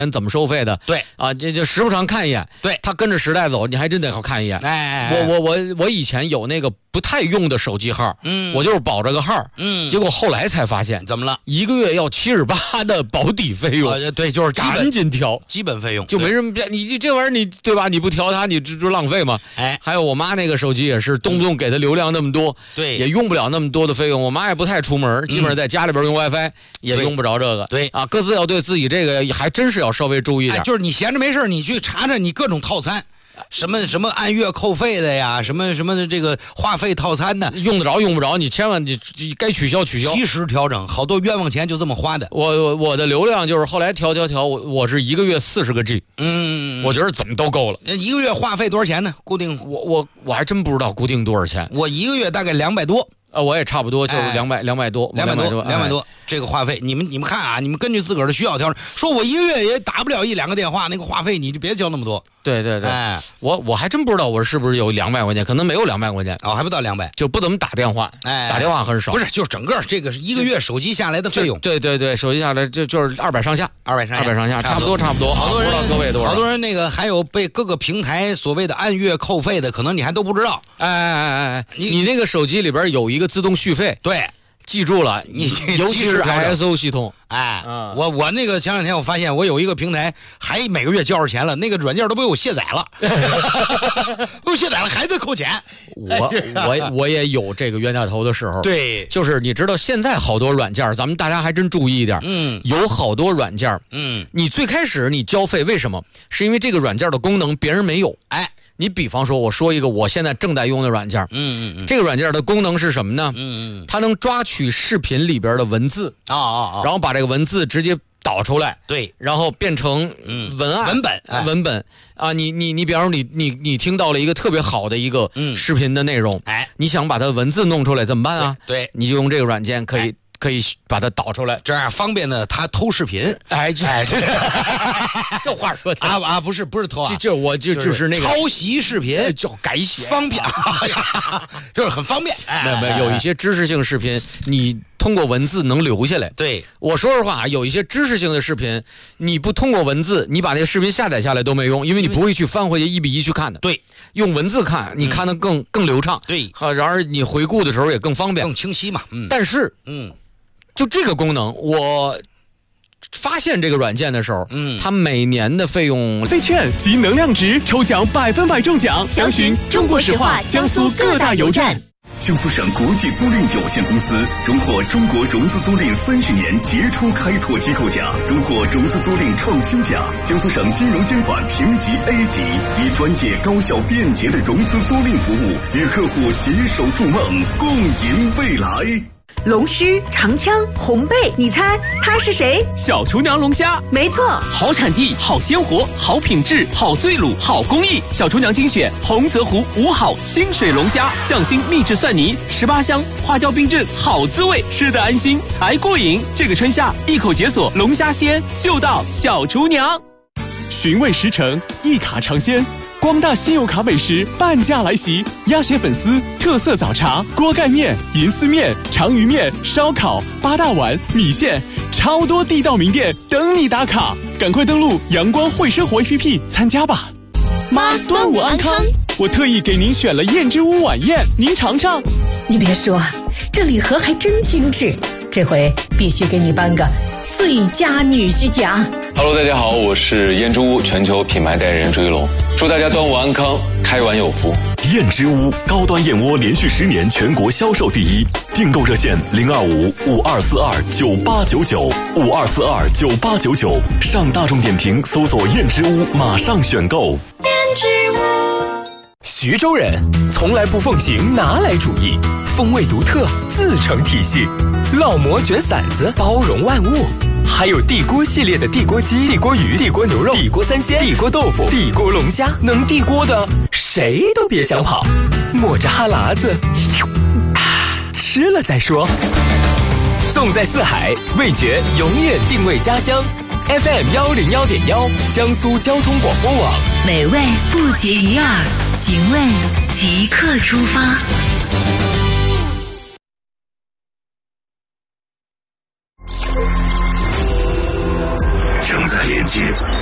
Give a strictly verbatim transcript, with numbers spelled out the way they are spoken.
怎么收费的？ 对啊，这就时不常看一眼。 对， 他跟着时代走，你还真得好看一眼。 哎， 我我我我以前有那个不太用的手机号，嗯，我就是保这个号，嗯，结果后来才发现怎么了？ 一个月要七十八的保底费用， 呃、对，就是赶紧调基本费用， 就没什么。你这玩意儿你对吧？你不调它，你这就浪费嘛。 哎， 还有我妈那个手机也是，动不动给它流量那么多， 对、嗯， 也用不了那么多的费用。我妈也不太出门，基本上在家里边用 WiFi，、嗯、也用不着这个。 对啊，各自要对自己这个还真是要稍微注意点。 哎、就是你闲着没事，你去查查你各种套餐。什么什么按月扣费的呀，什么什么的这个话费套餐的， 用得着用不着，你千万你该取消取消， 及时调整，好多冤枉钱就这么花的。 我我我的流量就是后来调调调，我我是一个月四十个 G， 嗯， 我觉得怎么都够了。 一个月话费多少钱呢？固定？ 我我我还真不知道固定多少钱， 我一个月大概两百多。 啊，我也差不多，就两百两百多， 两百多，两百多， 哎、 这个话费，你们你们看啊，你们根据自个儿的需要调整。说我一个月也打不了一两个电话，那个话费你就别交那么多。 对对对， 哎， 我我还真不知道我是不是有两百块钱，可能没有两百块钱， 哦，还不到两百， 就不怎么打电话， 哎， 打电话很少。 不是，就是整个这个是一个月手机下来的费用。 对对对，手机下来就就是二百上下， 二百上下， 二百上下，差不多差不多。 好多人， 不知道各位多少？ 好多人那个还有被各个平台所谓的按月扣费的，可能你还都不知道。 哎哎哎哎，你你那个手机里边有一个自动续费。 对， 记住了， 你尤其是 I S O 系统， 哎，嗯、我我那个前两天我发现我有一个平台还每个月交着钱了，那个软件都被我卸载了，被我卸载了还得扣钱。 我我我也有这个冤大头的时候， 对， 就是你知道现在好多软件，咱们大家还真注意一点，嗯，有好多软件，嗯，你最开始你交费为什么？是因为这个软件的功能别人没有，哎。你比方说，我说一个我现在正在用的软件，嗯嗯嗯，这个软件的功能是什么呢？嗯嗯，它能抓取视频里边的文字啊啊啊，然后把这个文字直接导出来， 对， 然后变成文案、 文本、 哎、文本啊。你你你，比方说你你你听到了一个特别好的一个视频的内容，哎、嗯，你想把它文字弄出来怎么办啊？ 对， 你就用这个软件可以。哎可以把它导出来， 这样方便呢。他偷视频， 哎，哎，这话说的啊啊，不是不是偷啊， 就就我就就是那个抄袭视频， 叫改写， 方便，就是很方便。 没有没有，有一些知识性视频，你通过文字能留下来。 对， 我说实话，有一些知识性的视频，你不通过文字，你把那个视频下载下来都没用，因为你不会去翻回去一比一去看的。 对， 用文字看，你看得更、嗯、更流畅。 对， 好，然而你回顾的时候也更方便， 更清晰嘛。嗯， 但是， 嗯。 就这个功能，我发现这个软件的时候，嗯，它每年的费用费券及能量值抽奖百分百中奖，详询中国石化江苏各大油站。 江苏省国际租赁有限公司荣获中国融资租赁三十年杰出开拓机构奖，荣获融资租赁创新奖。江苏省金融监管评级 A 级，以专业、高效、便捷的融资租赁服务，与客户携手筑梦，共赢未来。 龙须、长枪、红背，你猜他是谁？ 小厨娘龙虾， 没错， 好产地，好鲜活，好品质，好醉卤，好工艺。小厨娘精选洪泽湖五好清水龙虾，匠心秘制蒜泥，十八香，花雕冰镇，好滋味，吃得安心才过瘾。这个春夏，一口解锁龙虾鲜，就到小厨娘。寻味十成，一卡尝鲜。光大信用卡美食半价来袭，鸭血粉丝、特色早茶、锅盖面、银丝面、长鱼面、烧烤、八大碗、米线，超多地道名店等你打卡，赶快登录阳光会生活 A P P 参加吧。 妈，端午安康！ 我特意给您选了燕之屋晚宴，您尝尝。 你别说，这礼盒还真精致，这回必须给你颁个最佳女婿奖。 Hello， 大家好，我是燕之屋全球品牌代言人朱一龙，祝大家端午安康，开碗有福。 燕之屋高端燕窝连续十年全国销售第一，订购热线零二五五二四二九八九九五二四二九八九九，上大众点评搜索燕之屋，马上选购。 燕之屋。 徐州人从来不奉行拿来主义，风味独特，自成体系。烙馍卷馓子，包容万物。还有地锅系列的地锅鸡、地锅鱼、地锅牛肉、地锅三鲜、地锅豆腐、地锅龙虾，能地锅的谁都别想跑，抹着哈喇子，啊，吃了再说。纵在四海，味觉永远定位家乡。F M 幺零幺点幺，江苏交通广播网， 美味不绝于耳，寻味即刻出发。 正在连接界。